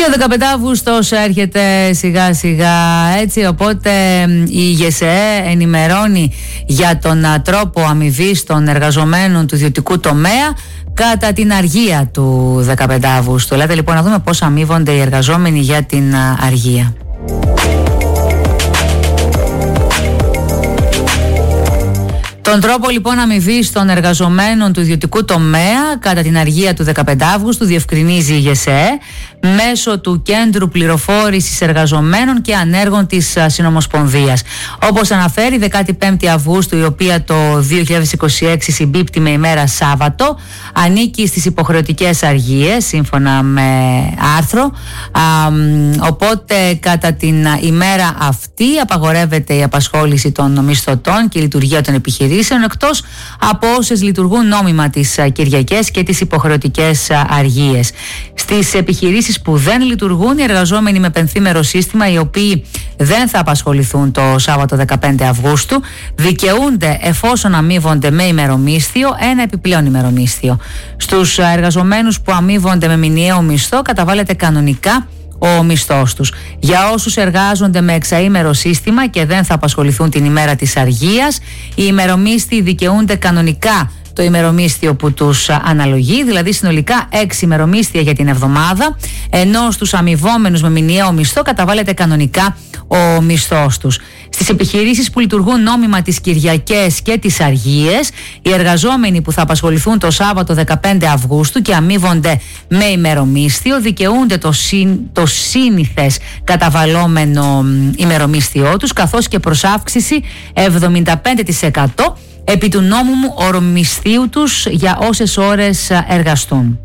Και ο 15 Αύγουστος έρχεται σιγά σιγά, έτσι, οπότε η ΓΕΣΕΕ ενημερώνει για τον τρόπο αμοιβής των εργαζομένων του ιδιωτικού τομέα κατά την αργία του 15 Αύγουστου. Ελάτε λοιπόν να δούμε πώς αμείβονται οι εργαζόμενοι για την αργία. Τον τρόπο λοιπόν αμοιβής των εργαζομένων του ιδιωτικού τομέα κατά την αργία του 15 Αύγουστου διευκρινίζει η ΓΕΣΕΕ μέσω του Κέντρου Πληροφόρησης Εργαζομένων και Ανέργων της Συνομοσπονδίας. Όπως αναφέρει, 15 Αυγούστου, η οποία το 2026 συμπίπτει με ημέρα Σάββατο, ανήκει στις υποχρεωτικές αργίες σύμφωνα με άρθρο, οπότε κατά την ημέρα αυτή απαγορεύεται η απασχόληση των μισθωτών και η λειτουργία των επιχειρήσεων, εκτός από όσες λειτουργούν νόμιμα τις Κυριακές και τις υποχρεωτικές αργίες. Στις επιχειρήσεις που δεν λειτουργούν, οι εργαζόμενοι με πενθήμερο σύστημα, οι οποίοι δεν θα απασχοληθούν το Σάββατο 15 Αυγούστου, δικαιούνται, εφόσον αμείβονται με ημερομίσθιο, ένα επιπλέον ημερομίσθιο. Στους εργαζομένους που αμείβονται με μηνιαίο μισθό καταβάλλεται κανονικά ο μισθός τους. Για όσους εργάζονται με εξαήμερο σύστημα και δεν θα απασχοληθούν την ημέρα της αργίας, οι ημερομίσθιοι δικαιούνται κανονικά το ημερομίσθιο που τους αναλογεί, δηλαδή συνολικά 6 ημερομίσθια για την εβδομάδα, ενώ στους αμοιβόμενους με μηνιαίο μισθό καταβάλλεται κανονικά ο μισθός τους. Στις επιχειρήσεις που λειτουργούν νόμιμα τις Κυριακές και τις αργίες, οι εργαζόμενοι που θα απασχοληθούν το Σάββατο 15 Αυγούστου και αμείβονται με ημερομίσθιο δικαιούνται το σύνηθες καταβαλλόμενο ημερομίσθιό τους, καθώς και προς αύξηση 75% επί του νόμιμου ορομισθίου τους για όσες ώρες εργαστούν.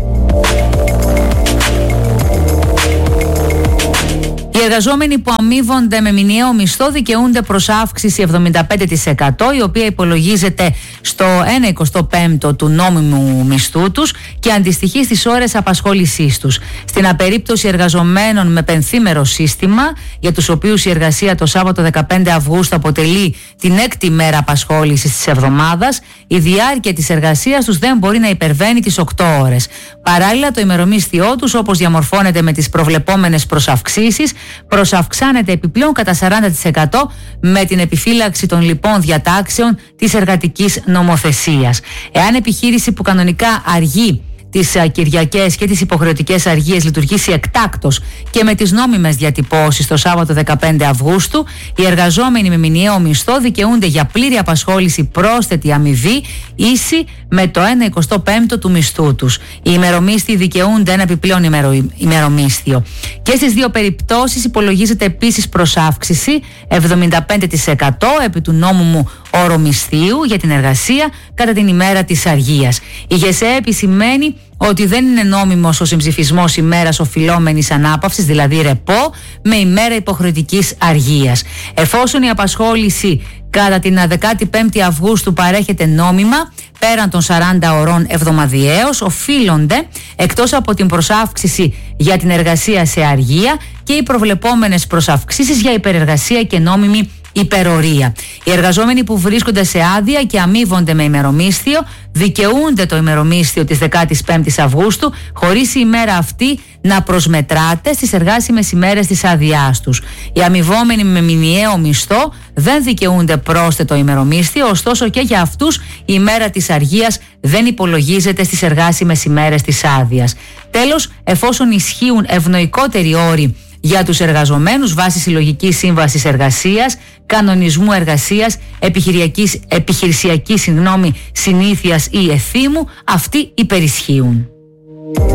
Οι εργαζόμενοι που αμείβονται με μηνιαίο μισθό δικαιούνται προς αύξηση 75%, η οποία υπολογίζεται στο 1/25 του νόμιμου μισθού τους και αντιστοιχεί στις ώρες απασχόλησής τους. Στην απερίπτωση εργαζομένων με πενθήμερο σύστημα, για τους οποίους η εργασία το Σάββατο 15 Αυγούστου αποτελεί την 6η μέρα απασχόλησης της εβδομάδας, η διάρκεια της εργασίας τους δεν μπορεί να υπερβαίνει τις 8 ώρες. Παράλληλα, το ημερομίσθιό τους, όπως διαμορφώνεται με τις προβλεπόμενες προσαυξήσεις, προσαυξάνεται επιπλέον κατά 40% με την επιφύλαξη των λοιπών διατάξεων της εργατικής νομοθεσίας. Εάν επιχείρηση που κανονικά αργεί τις Κυριακές και τις υποχρεωτικές αργίες λειτουργήσει εκτάκτως και με τις νόμιμες διατυπώσεις το Σάββατο 15 Αυγούστου, οι εργαζόμενοι με μηνιαίο μισθό δικαιούνται για πλήρη απασχόληση πρόσθετη αμοιβή ίση με το 1/25 του μισθού τους. Οι ημερομίσθιοι δικαιούνται ένα επιπλέον ημερομίσθιο. Και στις δύο περιπτώσεις υπολογίζεται επίσης προσάυξηση 75% επί του νόμιμου ορομισθίου για την εργασία κατά την ημέρα της αργίας. Η ΓΕΣΕΕ επισημαίνει ότι δεν είναι νόμιμος ο συμψηφισμός ημέρας οφειλόμενης ανάπαυσης, δηλαδή ρεπό, με ημέρα υποχρεωτικής αργίας. Εφόσον η απασχόληση κατά την 15η Αυγούστου παρέχεται νόμιμα, πέραν των 40 ωρών εβδομαδιαίως, οφείλονται, εκτός από την προσάυξηση για την εργασία σε αργία, και οι προβλεπόμενες προσαυξήσεις για υπερεργασία και νόμιμη υπερορία. Οι εργαζόμενοι που βρίσκονται σε άδεια και αμείβονται με ημερομίσθιο δικαιούνται το ημερομίσθιο της 15ης Αυγούστου, χωρίς η ημέρα αυτή να προσμετράται στις εργάσιμες ημέρες της άδειάς τους. Οι αμοιβόμενοι με μηνιαίο μισθό δεν δικαιούνται πρόσθετο ημερομίσθιο, ωστόσο και για αυτούς η ημέρα της αργίας δεν υπολογίζεται στις εργάσιμες ημέρες της άδειας. Τέλος, εφόσον ισχύουν ευνοϊκότεροι όροι για τους εργαζομένους βάσει συλλογικής σύμβασης εργασίας, κανονισμού εργασίας, επιχειρησιακής συνήθειας ή εθήμου, αυτοί υπερισχύουν.